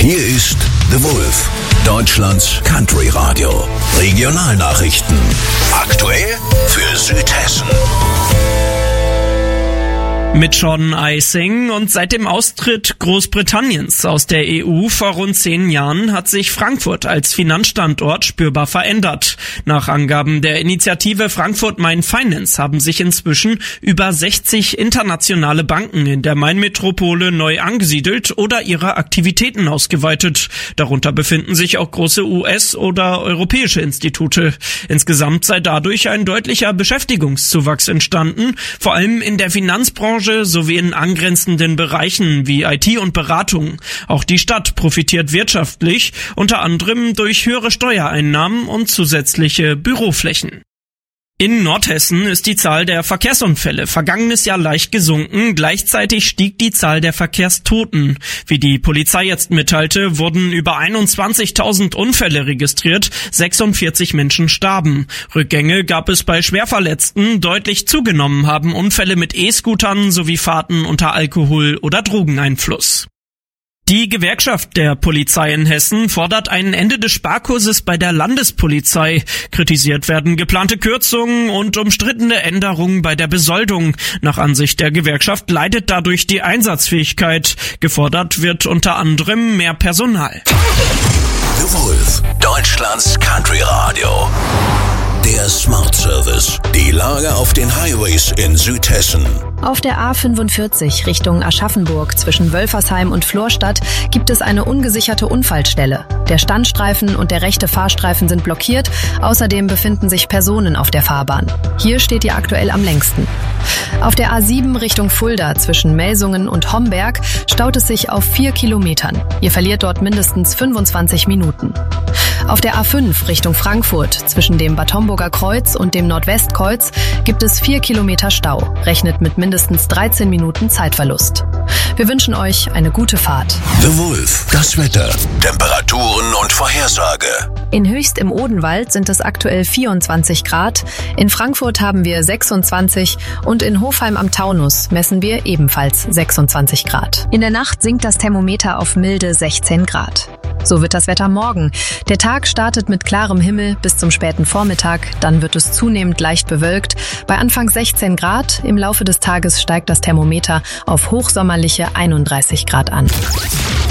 Hier ist The Wolf, Deutschlands Country Radio. Regionalnachrichten. Aktuell für Südhessen. Mit Sean Icing und seit dem Austritt Großbritanniens aus der EU vor rund 10 Jahren hat sich Frankfurt als Finanzstandort spürbar verändert. Nach Angaben der Initiative Frankfurt Main Finance haben sich inzwischen über 60 internationale Banken in der Main-Metropole neu angesiedelt oder ihre Aktivitäten ausgeweitet. Darunter befinden sich auch große US- oder europäische Institute. Insgesamt sei dadurch ein deutlicher Beschäftigungszuwachs entstanden, vor allem in der Finanzbranche sowie in angrenzenden Bereichen wie IT und Beratung. Auch die Stadt profitiert wirtschaftlich, unter anderem durch höhere Steuereinnahmen und zusätzliche Büroflächen. In Nordhessen ist die Zahl der Verkehrsunfälle vergangenes Jahr leicht gesunken, gleichzeitig stieg die Zahl der Verkehrstoten. Wie die Polizei jetzt mitteilte, wurden über 21.000 Unfälle registriert, 46 Menschen starben. Rückgänge gab es bei Schwerverletzten, deutlich zugenommen haben Unfälle mit E-Scootern sowie Fahrten unter Alkohol- oder Drogeneinfluss. Die Gewerkschaft der Polizei in Hessen fordert ein Ende des Sparkurses bei der Landespolizei. Kritisiert werden geplante Kürzungen und umstrittene Änderungen bei der Besoldung. Nach Ansicht der Gewerkschaft leidet dadurch die Einsatzfähigkeit. Gefordert wird unter anderem mehr Personal. The Wolf, Deutschlands Country Radio. Der Smart Service. Die Lage auf den Highways in Südhessen. Auf der A45 Richtung Aschaffenburg zwischen Wölfersheim und Florstadt gibt es eine ungesicherte Unfallstelle. Der Standstreifen und der rechte Fahrstreifen sind blockiert. Außerdem befinden sich Personen auf der Fahrbahn. Hier steht ihr aktuell am längsten. Auf der A7 Richtung Fulda zwischen Melsungen und Homberg staut es sich auf 4 Kilometern. Ihr verliert dort mindestens 25 Minuten. Auf der A5 Richtung Frankfurt zwischen dem Bad Homburger Kreuz und dem Nordwestkreuz gibt es 4 Kilometer Stau. Rechnet mit mindestens 13 Minuten Zeitverlust. Wir wünschen euch eine gute Fahrt. The Wolf, das Wetter, Temperaturen und Vorhersage. In Höchst im Odenwald sind es aktuell 24 Grad, in Frankfurt haben wir 26 und in Hofheim am Taunus messen wir ebenfalls 26 Grad. In der Nacht sinkt das Thermometer auf milde 16 Grad. So wird das Wetter morgen. Der Tag startet mit klarem Himmel bis zum späten Vormittag, dann wird es zunehmend leicht bewölkt. Bei Anfang 16 Grad, im Laufe des Tages steigt das Thermometer auf hochsommerliche 31 Grad an.